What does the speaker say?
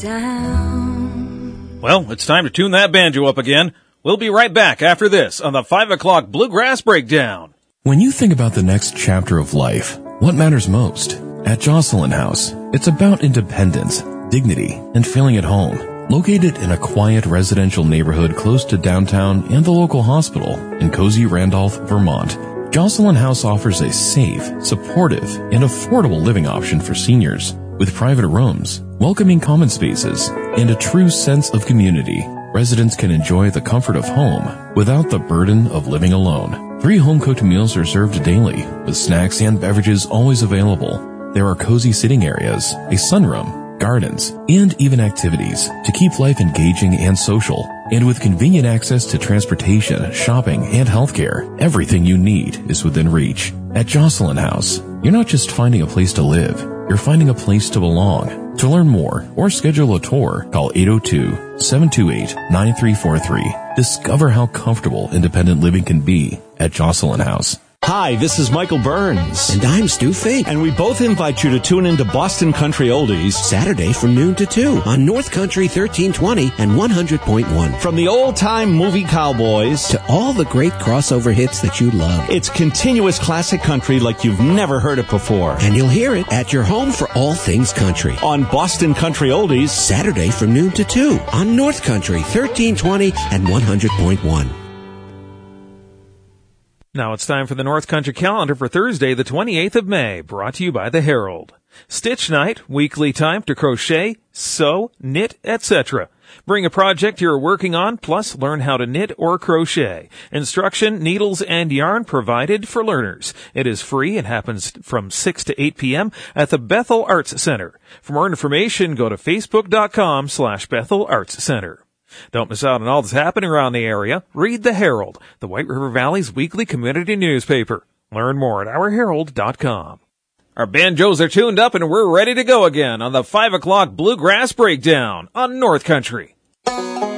down. Well, it's time to tune that banjo up again. We'll be right back after this on the 5 o'clock Bluegrass Breakdown. When you think about the next chapter of life, what matters most? At Jocelyn House, it's about independence, dignity, and feeling at home. Located in a quiet residential neighborhood close to downtown and the local hospital in cozy Randolph, Vermont, Jocelyn House offers a safe, supportive, and affordable living option for seniors with private rooms, welcoming common spaces, and a true sense of community. Residents can enjoy the comfort of home without the burden of living alone. 3 home-cooked meals are served daily, with snacks and beverages always available. There are cozy sitting areas, a sunroom, gardens, and even activities to keep life engaging and social. And with convenient access to transportation, shopping, and healthcare, everything you need is within reach. At Jocelyn House, you're not just finding a place to live, you're finding a place to belong. To learn more or schedule a tour, call 802-728-9343. Discover how comfortable independent living can be at Jocelyn House. Hi, this is Michael Burns. And I'm Stu Fink. And we both invite you to tune into Boston Country Oldies Saturday from noon to 2 on North Country 1320 and 100.1. From the old-time movie cowboys to all the great crossover hits that you love. It's continuous classic country like you've never heard it before. And you'll hear it at your home for all things country. On Boston Country Oldies Saturday from noon to 2 on North Country 1320 and 100.1. Now it's time for the North Country calendar for Thursday, the 28th of May, brought to you by the Herald. Stitch Night, weekly time to crochet, sew, knit, etc. Bring a project you're working on, plus learn how to knit or crochet. Instruction, needles, and yarn provided for learners. It is free and happens from 6 to 8 p.m. at the Bethel Arts Center. For more information, go to facebook.com/Bethel Arts Center. Don't miss out on all that's happening around the area. Read the Herald, the White River Valley's weekly community newspaper. Learn more at ourherald.com. Our banjos are tuned up and we're ready to go again on the 5 o'clock Bluegrass Breakdown on North Country.